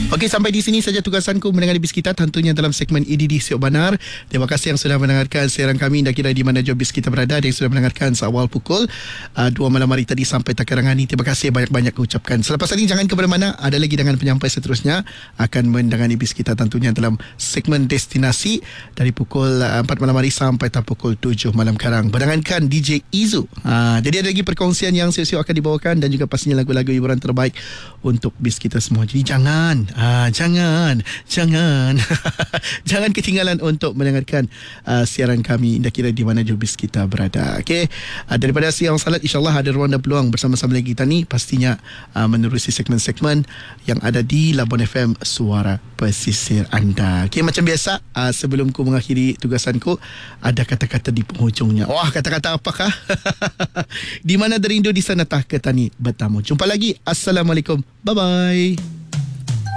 Okey, sampai di sini saja tugasanku mendengar Biskita tentunya dalam segmen EDD Siok Banar. Terima kasih yang sudah mendengarkan siaran kami dan kira di mana jauh Biskita berada dan yang sudah mendengarkan seawal pukul 2 malam hari tadi sampai takarangan ini. Terima kasih banyak-banyak ucapkan. Selepas ini jangan ke mana-mana, ada lagi dengan penyampai seterusnya akan mendengani Biskita tentunya dalam segmen destinasi dari pukul 4 malam hari sampai pukul 7 malam karang. Berdengankan DJ Izu. Jadi ada lagi perkongsian yang siok-siok akan dibawakan dan juga pastinya lagu-lagu hiburan terbaik untuk Biskita semua. Jadi jangan jangan ketinggalan untuk mendengarkan siaran kami dah kira di mana jubis kita berada. Okey, daripada siang salat insyaAllah ada ruang dan peluang bersama-sama lagi kita ni pastinya menerusi segmen-segmen yang ada di Labuan FM Suara Pesisir anda. Okey, macam biasa sebelum ku mengakhiri tugasanku ada kata-kata di penghujungnya. Wah, kata-kata apakah? Di mana derindu di sana tah ketani bertamu. Jumpa lagi. Assalamualaikum. Bye-bye.